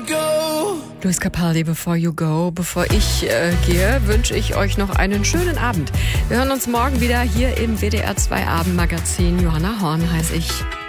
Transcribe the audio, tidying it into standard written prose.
go. Luis Capaldi, Before You Go. Bevor ich gehe, wünsche ich euch noch einen schönen Abend. Wir hören uns morgen wieder hier im WDR 2 Abendmagazin. Johanna Horn heiße ich.